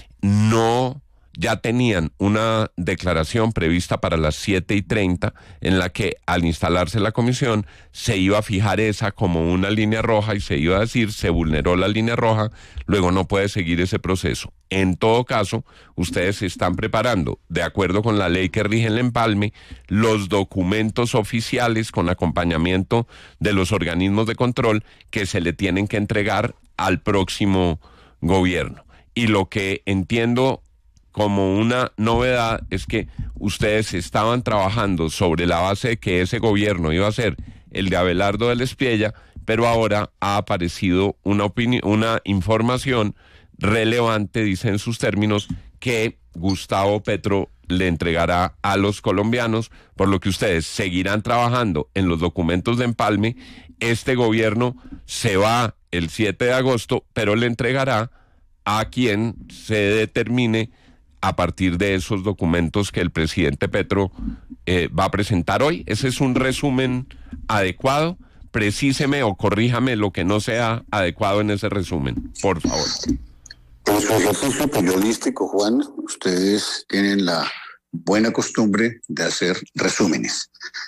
ya tenían una declaración prevista para las 7:30 en la que al instalarse la comisión se iba a fijar esa como una línea roja y se iba a decir se vulneró la línea roja, luego no puede seguir ese proceso. En todo caso, ustedes se están preparando, de acuerdo con la ley que rige el empalme, los documentos oficiales con acompañamiento de los organismos de control que se le tienen que entregar al próximo gobierno. Y lo que entiendo como una novedad es que ustedes estaban trabajando sobre la base de que ese gobierno iba a ser el de Abelardo del Espriella, pero ahora ha aparecido una información relevante, dice en sus términos, que Gustavo Petro le entregará a los colombianos, por lo que ustedes seguirán trabajando en los documentos de empalme. Este gobierno se va el 7 de agosto, pero le entregará a quien se determine a partir de esos documentos que el presidente Petro va a presentar hoy. Ese es un resumen adecuado. Precíseme o corríjame lo que no sea adecuado en ese resumen, por favor. En su ejercicio periodístico, Juan, ustedes tienen la buena costumbre de hacer resúmenes.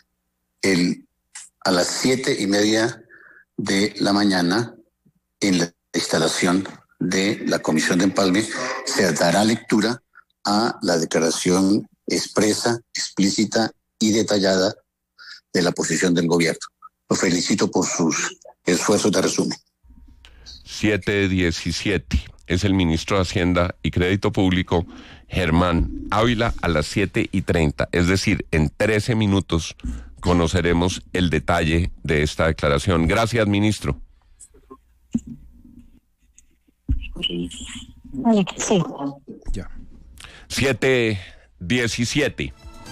A las 7:30 de la mañana, en la instalación de la Comisión de Empalme, se dará lectura a la declaración expresa, explícita y detallada de la posición del gobierno. Lo felicito por sus esfuerzos de resumen. 7:17. Es el ministro de Hacienda y Crédito Público, Germán Ávila, a las 7:30. Es decir, en 13 minutos conoceremos el detalle de esta declaración. Gracias, ministro. Sí. Ya. 7:17.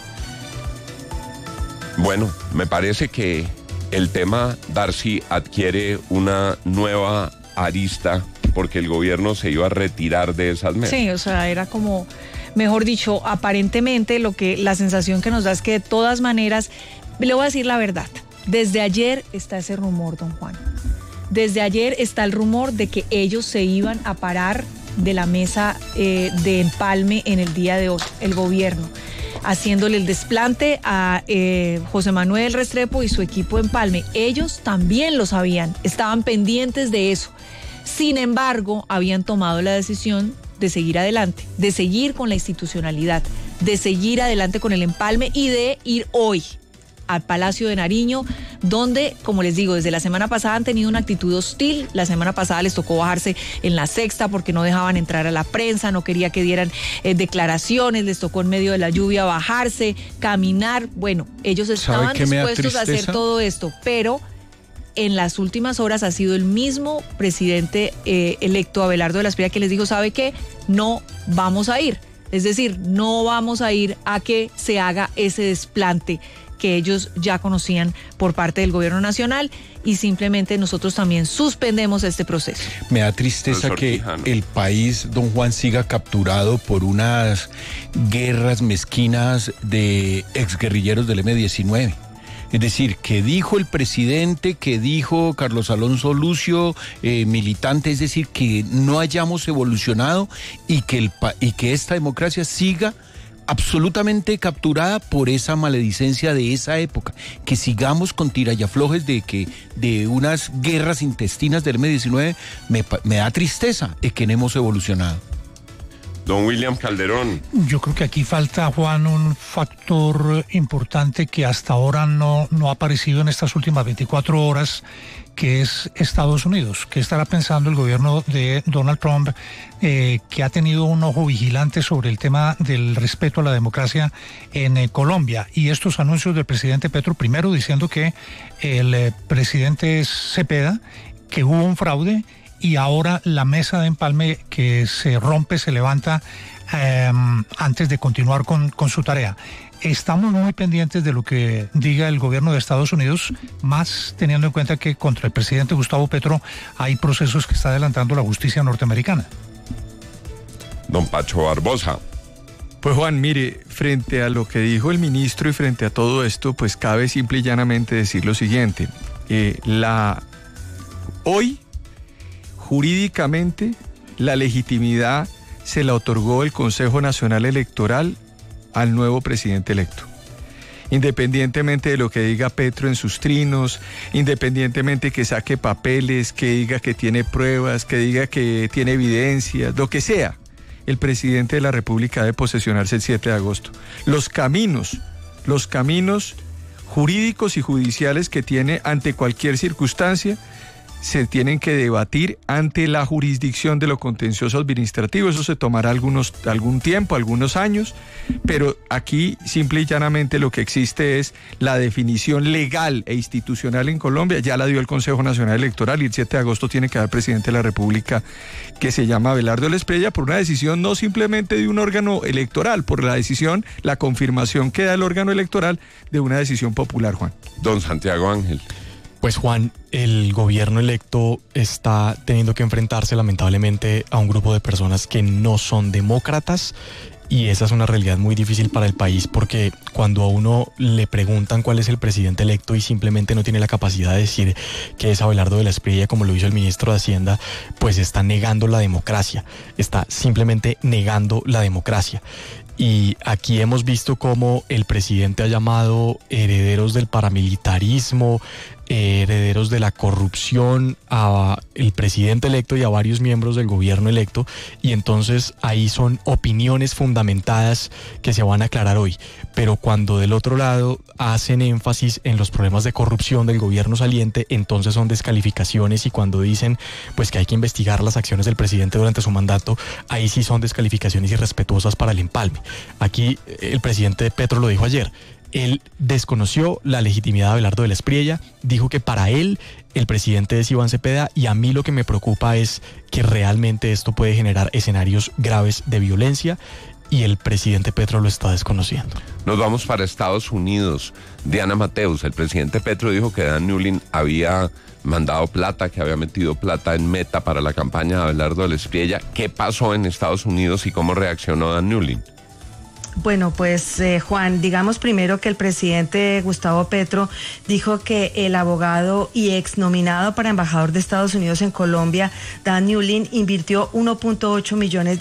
Bueno, me parece que el tema Darcy adquiere una nueva arista porque el gobierno se iba a retirar de esas mesas. Sí, o sea, era como, mejor dicho, aparentemente la sensación que nos da es que de todas maneras, le voy a decir la verdad, desde ayer está ese rumor, don Juan. Desde ayer está el rumor de que ellos se iban a parar de la mesa de empalme en el día de hoy, el gobierno, haciéndole el desplante a José Manuel Restrepo y su equipo de empalme. Ellos también lo sabían, estaban pendientes de eso. Sin embargo, habían tomado la decisión de seguir adelante, de seguir con la institucionalidad, de seguir adelante con el empalme y de ir hoy al Palacio de Nariño, donde, como les digo, desde la semana pasada han tenido una actitud hostil. La semana pasada les tocó bajarse en la sexta porque no dejaban entrar a la prensa, no quería que dieran declaraciones, les tocó en medio de la lluvia bajarse, caminar. Bueno, ellos estaban dispuestos a hacer todo esto, pero en las últimas horas ha sido el mismo presidente electo, Abelardo de la Espriella, que les dijo, ¿sabe qué? No vamos a ir. Es decir, no vamos a ir a que se haga ese desplante que ellos ya conocían por parte del gobierno nacional, y simplemente nosotros también suspendemos este proceso. Me da tristeza que el país, don Juan, siga capturado por unas guerras mezquinas de exguerrilleros del M-19. Es decir, que dijo el presidente, que dijo Carlos Alonso Lucio, militante, es decir, que no hayamos evolucionado y que esta democracia siga absolutamente capturada por esa maledicencia de esa época, que sigamos con tirallaflojes de unas guerras intestinas del M-19, me da tristeza que no hemos evolucionado. Don William Calderón. Yo creo que aquí falta, Juan, un factor importante que hasta ahora no ha aparecido en estas últimas 24 horas, que es Estados Unidos. ¿Qué estará pensando el gobierno de Donald Trump, que ha tenido un ojo vigilante sobre el tema del respeto a la democracia en Colombia? Y estos anuncios del presidente Petro, primero diciendo que el presidente Cepeda, que hubo un fraude, y ahora la mesa de empalme que se rompe, se levanta antes de continuar con su tarea. Estamos muy pendientes de lo que diga el gobierno de Estados Unidos, más teniendo en cuenta que contra el presidente Gustavo Petro hay procesos que está adelantando la justicia norteamericana. Don Pacho Barbosa. Pues Juan, mire, frente a lo que dijo el ministro y frente a todo esto, pues cabe simple y llanamente decir lo siguiente. Hoy, jurídicamente, la legitimidad se la otorgó el Consejo Nacional Electoral al nuevo presidente electo. Independientemente de lo que diga Petro en sus trinos, independientemente que saque papeles, que diga que tiene pruebas, que diga que tiene evidencias, lo que sea, el presidente de la República debe posesionarse el 7 de agosto. Los caminos jurídicos y judiciales que tiene ante cualquier circunstancia se tienen que debatir ante la jurisdicción de lo contencioso administrativo. Eso se tomará algún tiempo, algunos años, pero aquí simple y llanamente lo que existe es la definición legal e institucional en Colombia. Ya la dio el Consejo Nacional Electoral y el 7 de agosto tiene que dar presidente de la República, que se llama Abelardo Lesprella, por una decisión no simplemente de un órgano electoral, por la confirmación que da el órgano electoral de una decisión popular, Juan. Don Santiago Ángel. Pues Juan, el gobierno electo está teniendo que enfrentarse lamentablemente a un grupo de personas que no son demócratas, y esa es una realidad muy difícil para el país, porque cuando a uno le preguntan cuál es el presidente electo y simplemente no tiene la capacidad de decir que es Abelardo de la Espriella, como lo hizo el ministro de Hacienda, pues está negando la democracia, está simplemente negando la democracia. Y aquí hemos visto cómo el presidente ha llamado herederos del paramilitarismo, herederos de la corrupción a el presidente electo y a varios miembros del gobierno electo, y entonces ahí son opiniones fundamentadas que se van a aclarar hoy. Pero cuando del otro lado hacen énfasis en los problemas de corrupción del gobierno saliente, entonces son descalificaciones, y cuando dicen pues que hay que investigar las acciones del presidente durante su mandato, ahí sí son descalificaciones irrespetuosas para el empalme. Aquí el presidente Petro lo dijo ayer. Él desconoció la legitimidad de Abelardo de la Espriella, dijo que para él el presidente es Iván Cepeda, y a mí lo que me preocupa es que realmente esto puede generar escenarios graves de violencia, y el presidente Petro lo está desconociendo. Nos vamos para Estados Unidos. Diana Mateus, el presidente Petro dijo que Dan Newlin había mandado plata, que había metido plata en Meta para la campaña de Abelardo de la Espriella. ¿Qué pasó en Estados Unidos y cómo reaccionó Dan Newlin? Bueno, pues Juan, digamos primero que el presidente Gustavo Petro dijo que el abogado y exnominado para embajador de Estados Unidos en Colombia, Dan Newlin, invirtió $1.8 millones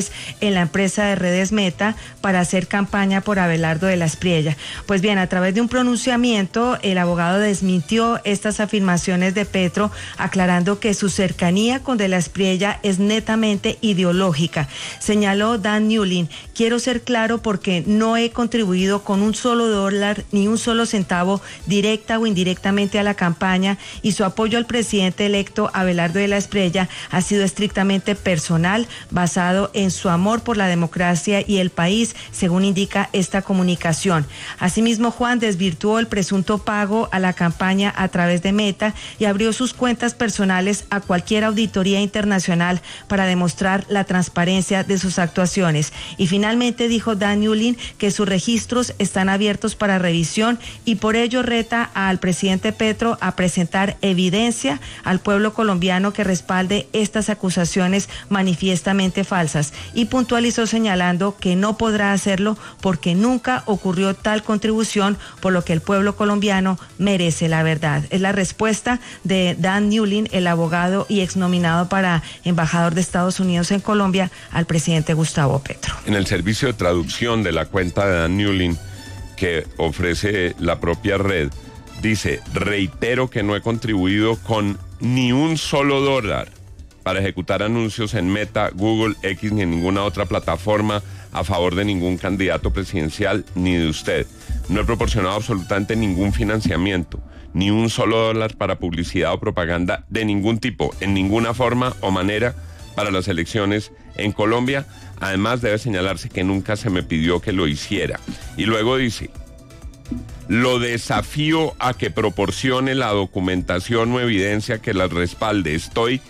en la empresa de redes Meta para hacer campaña por Abelardo de la Espriella. Pues bien, a través de un pronunciamiento, el abogado desmintió estas afirmaciones de Petro, aclarando que su cercanía con de la Espriella es netamente ideológica. Señaló Dan Newlin: quiero ser claro porque no he contribuido con un solo dólar ni un solo centavo directa o indirectamente a la campaña, y su apoyo al presidente electo Abelardo de la Espriella ha sido estrictamente personal, basado en su amor por la democracia y el país, según indica esta comunicación. Asimismo, Juan desvirtuó el presunto pago a la campaña a través de Meta y abrió sus cuentas personales a cualquier auditoría internacional para demostrar la transparencia de sus actuaciones. Y finalmente dijo Dan Newlin que sus registros están abiertos para revisión, y por ello reta al presidente Petro a presentar evidencia al pueblo colombiano que respalde estas acusaciones manifiestamente falsas, y puntualizó señalando que no podrá hacerlo porque nunca ocurrió tal contribución, por lo que el pueblo colombiano merece la verdad. Es la respuesta de Dan Newlin, el abogado y exnominado para embajador de Estados Unidos en Colombia, al presidente Gustavo Petro. En el servicio de traducción de la cuenta de Dan Newlin que ofrece la propia red, dice: reitero que no he contribuido con ni un solo dólar para ejecutar anuncios en Meta, Google, X ni en ninguna otra plataforma a favor de ningún candidato presidencial ni de usted. No he proporcionado absolutamente ningún financiamiento, ni un solo dólar para publicidad o propaganda de ningún tipo, en ninguna forma o manera para las elecciones en Colombia. Además, debe señalarse que nunca se me pidió que lo hiciera. Y luego dice: lo desafío a que proporcione la documentación o evidencia que las respalde. Estoy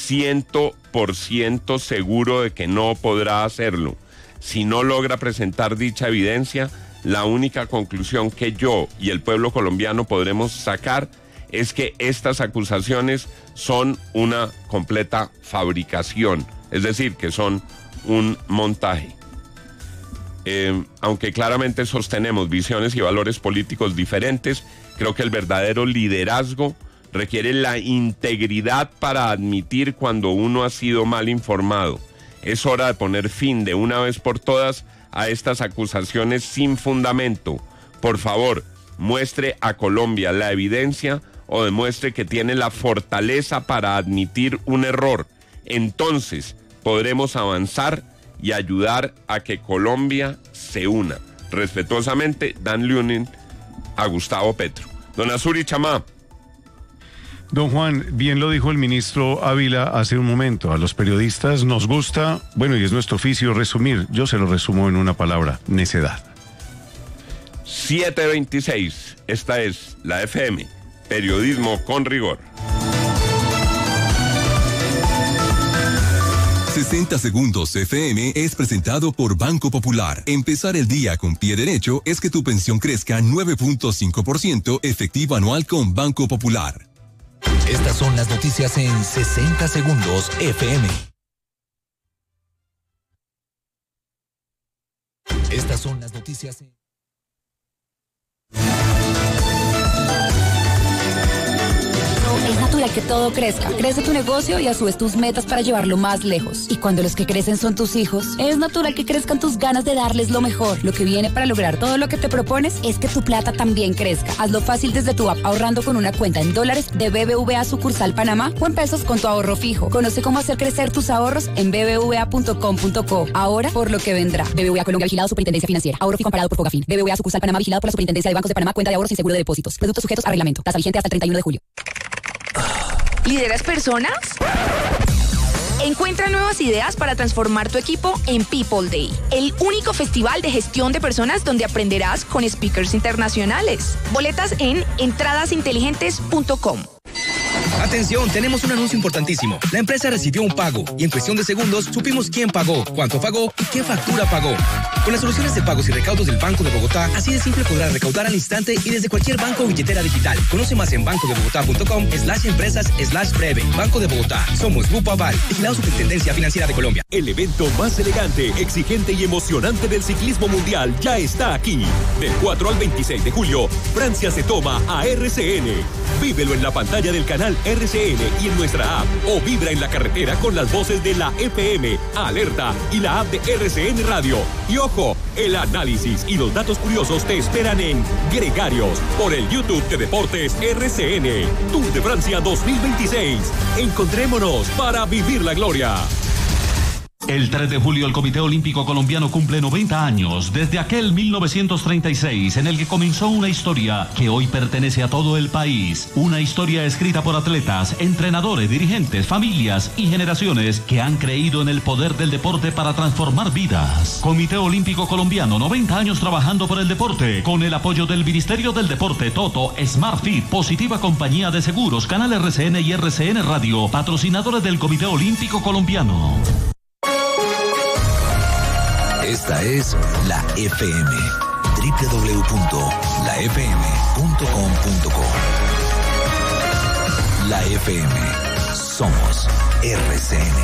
100% seguro de que no podrá hacerlo. Si no logra presentar dicha evidencia, la única conclusión que yo y el pueblo colombiano podremos sacar es que estas acusaciones son una completa fabricación, es decir, que son un montaje. Aunque claramente sostenemos visiones y valores políticos diferentes, creo que el verdadero liderazgo requiere la integridad para admitir cuando uno ha sido mal informado. Es hora de poner fin de una vez por todas a estas acusaciones sin fundamento. Por favor, muestre a Colombia la evidencia o demuestre que tiene la fortaleza para admitir un error. Entonces podremos avanzar y ayudar a que Colombia se una. Respetuosamente, Dan Lunin a Gustavo Petro. Don Azuri Chamá. Don Juan, bien lo dijo el ministro Ávila hace un momento. A los periodistas nos gusta, bueno, y es nuestro oficio resumir. Yo se lo resumo en una palabra: necedad. 7:26. Esta es la FM. Periodismo con rigor. 60 Segundos FM es presentado por Banco Popular. Empezar el día con pie derecho es que tu pensión crezca 9.5% efectivo anual con Banco Popular. Estas son las noticias en 60 Segundos FM. Estas son las noticias en... Es natural que todo crezca. Crece tu negocio y a su vez tus metas para llevarlo más lejos. Y cuando los que crecen son tus hijos, es natural que crezcan tus ganas de darles lo mejor. Lo que viene para lograr todo lo que te propones es que tu plata también crezca. Hazlo fácil desde tu app, ahorrando con una cuenta en dólares de BBVA sucursal Panamá o en pesos con tu ahorro fijo. Conoce cómo hacer crecer tus ahorros en bbva.com.co. Ahora por lo que vendrá. BBVA Colombia, vigilado Superintendencia Financiera. Ahorro fijo comparado por Fogafín. BBVA sucursal Panamá, vigilado por la Superintendencia de Bancos de Panamá. Cuenta de ahorros sin seguro de depósitos. Productos sujetos a reglamento. Tasa vigente hasta el 31 de julio. ¿Lideras personas? Encuentra nuevas ideas para transformar tu equipo en People Day, el único festival de gestión de personas donde aprenderás con speakers internacionales. Boletas en entradasinteligentes.com. Atención, tenemos un anuncio importantísimo. La empresa recibió un pago y en cuestión de segundos supimos quién pagó, cuánto pagó y qué factura pagó. Con las soluciones de pagos y recaudos del Banco de Bogotá, así de simple podrás recaudar al instante y desde cualquier banco o billetera digital. Conoce más en bancodebogotá.com/empresas/breve. Banco de Bogotá. Somos Grupo Aval, vigilado Superintendencia Financiera de Colombia. El evento más elegante, exigente y emocionante del ciclismo mundial ya está aquí. Del 4 al 26 de julio, Francia se toma a RCN. Vívelo en la pantalla del canal RCN y en nuestra app, o vibra en la carretera con las voces de la FM, Alerta y la app de RCN Radio. Y ojo, el análisis y los datos curiosos te esperan en Gregarios por el YouTube de Deportes RCN. Tour de Francia 2026. Encontrémonos para vivir la gloria. El 3 de julio el Comité Olímpico Colombiano cumple 90 años desde aquel 1936 en el que comenzó una historia que hoy pertenece a todo el país. Una historia escrita por atletas, entrenadores, dirigentes, familias y generaciones que han creído en el poder del deporte para transformar vidas. Comité Olímpico Colombiano, 90 años trabajando por el deporte, con el apoyo del Ministerio del Deporte, Toto, Smart Fit, Positiva Compañía de Seguros, Canal RCN y RCN Radio, patrocinadores del Comité Olímpico Colombiano. Esta es la FM. www.lafm.com.co. La FM. Somos RCN.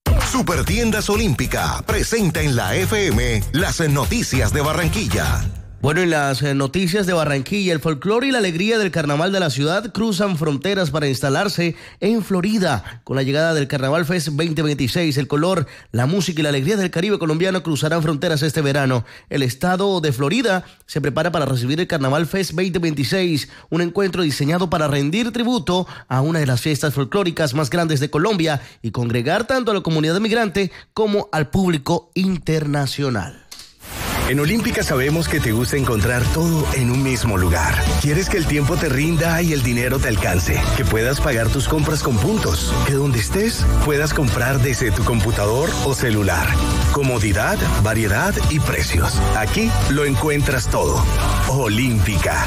Supertiendas Olímpica presenta en la FM las noticias de Barranquilla. Bueno, en las noticias de Barranquilla, el folclore y la alegría del carnaval de la ciudad cruzan fronteras para instalarse en Florida. Con la llegada del Carnaval Fest 2026, el color, la música y la alegría del Caribe colombiano cruzarán fronteras este verano. El estado de Florida se prepara para recibir el Carnaval Fest 2026, un encuentro diseñado para rendir tributo a una de las fiestas folclóricas más grandes de Colombia y congregar tanto a la comunidad migrante como al público internacional. En Olímpica sabemos que te gusta encontrar todo en un mismo lugar. Quieres que el tiempo te rinda y el dinero te alcance, que puedas pagar tus compras con puntos, que donde estés puedas comprar desde tu computador o celular. Comodidad, variedad y precios. Aquí lo encuentras todo. Olímpica.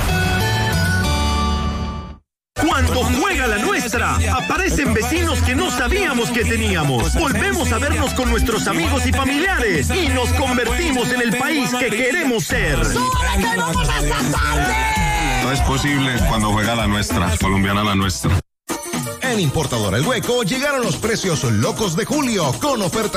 Cuando juega la nuestra, aparecen vecinos que no sabíamos que teníamos. Volvemos a vernos con nuestros amigos y familiares y nos convertimos en el país que queremos ser. No es posible cuando juega la nuestra, colombiana la nuestra. En Importadora El Hueco llegaron los precios locos de julio con ofertas